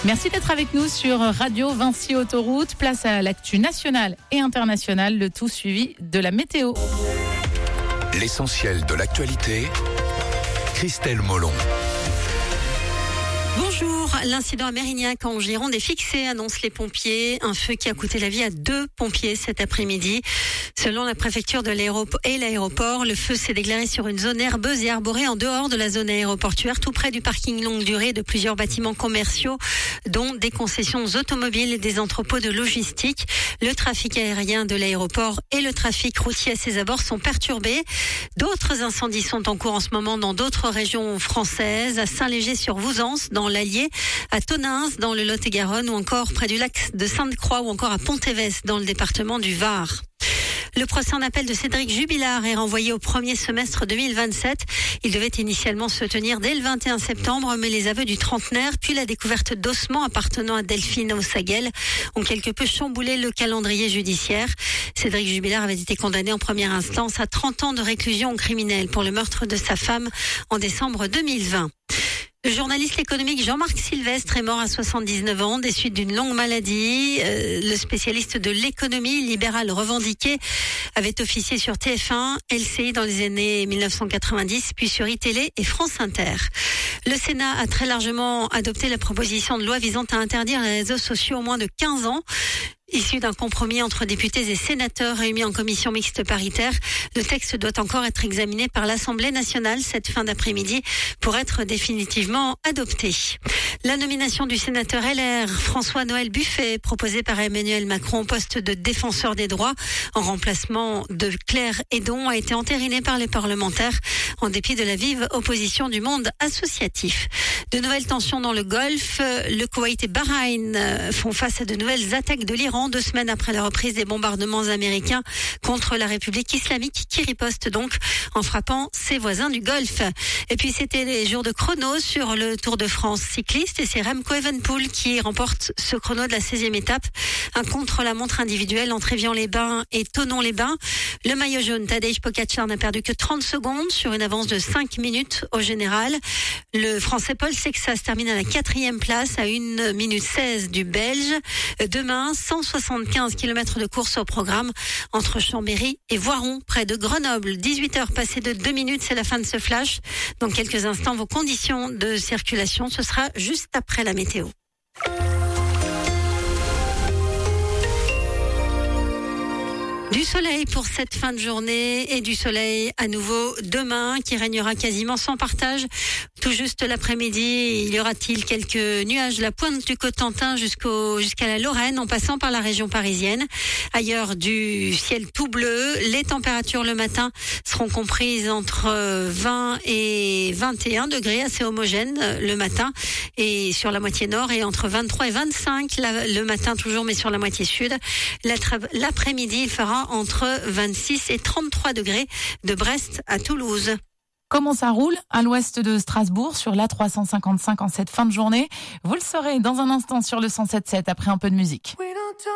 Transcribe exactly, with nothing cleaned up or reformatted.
Merci d'être avec nous sur Radio Vinci Autoroute. Place à l'actu nationale et internationale, le tout suivi de la météo. L'essentiel de l'actualité, Christelle Molon. Bonjour, l'incident à Mérignac en Gironde est fixé, annoncent les pompiers. Un feu qui a coûté la vie à deux pompiers cet après-midi. Selon la préfecture de l'aéroport et l'aéroport, le feu s'est déclaré sur une zone herbeuse et arborée en dehors de la zone aéroportuaire, tout près du parking longue durée de plusieurs bâtiments commerciaux, dont des concessions automobiles et des entrepôts de logistique. Le trafic aérien de l'aéroport et le trafic routier à ses abords sont perturbés. D'autres incendies sont en cours en ce moment dans d'autres régions françaises, à Saint-Léger-sur-Vouzance, dans l'Allier, à Tonneins, dans le Lot-et-Garonne, ou encore près du lac de Sainte-Croix, ou encore à Pontévès, dans le département du Var. Le procès en appel de Cédric Jubilard est renvoyé au premier semestre deux mille vingt-sept. Il devait initialement se tenir dès le vingt et un septembre, mais les aveux du trentenaire, puis la découverte d'ossements appartenant à Delphine Ossaguel ont quelque peu chamboulé le calendrier judiciaire. Cédric Jubilard avait été condamné en première instance à trente ans de réclusion criminelle pour le meurtre de sa femme en décembre deux mille vingt. Le journaliste économique Jean-Marc Sylvestre est mort à soixante-dix-neuf ans des suites d'une longue maladie. Euh, le spécialiste de l'économie libérale revendiquée avait officié sur T F un, L C I dans les années mille neuf cent quatre-vingt-dix, puis sur iTélé et France Inter. Le Sénat a très largement adopté la proposition de loi visant à interdire les réseaux sociaux au moins de quinze ans. Issu d'un compromis entre députés et sénateurs réunis en commission mixte paritaire, le texte doit encore être examiné par l'Assemblée nationale cette fin d'après-midi pour être définitivement adopté. La nomination du sénateur L R François-Noël Buffet, proposé par Emmanuel Macron au poste de défenseur des droits en remplacement de Claire Hédon, a été entérinée par les parlementaires en dépit de la vive opposition du monde associatif. De nouvelles tensions dans le Golfe, le Koweït et Bahreïn font face à de nouvelles attaques de l'Iran, deux semaines après la reprise des bombardements américains contre la République islamique, qui riposte donc en frappant ses voisins du Golfe. Et puis c'était les jours de chrono sur le Tour de France cycliste, et c'est Remco Evenepoel qui remporte ce chrono de la seizième étape, un contre-la-montre individuel entre Évian-les-Bains et Thonon-les-Bains. Le maillot jaune Tadej Pogačar n'a perdu que trente secondes sur une avance de cinq minutes au général. Le Français Paul Sexas termine à la quatrième place à une minute seize du Belge. Demain, cent soixante-quinze kilomètres de course au programme entre Chambéry et Voiron, près de Grenoble. dix-huit heures passées de deux minutes, c'est la fin de ce flash. Dans quelques instants, vos conditions de circulation, ce sera juste après la météo. Du soleil pour cette fin de journée et du soleil à nouveau demain qui régnera quasiment sans partage. Tout juste l'après-midi, il y aura-t-il quelques nuages de la pointe du Cotentin jusqu'au, jusqu'à la Lorraine en passant par la région parisienne. Ailleurs, du ciel tout bleu. Les températures le matin seront comprises entre vingt et vingt et un degrés, assez homogènes le matin et sur la moitié nord, et entre vingt-trois et vingt-cinq le matin toujours, mais sur la moitié sud. L'après-midi, il fera entre vingt-six et trente-trois degrés de Brest à Toulouse. Comment ça roule à l'ouest de Strasbourg sur l'A trois cent cinquante-cinq en cette fin de journée? Vous le saurez dans un instant sur le cent sept virgule sept après un peu de musique.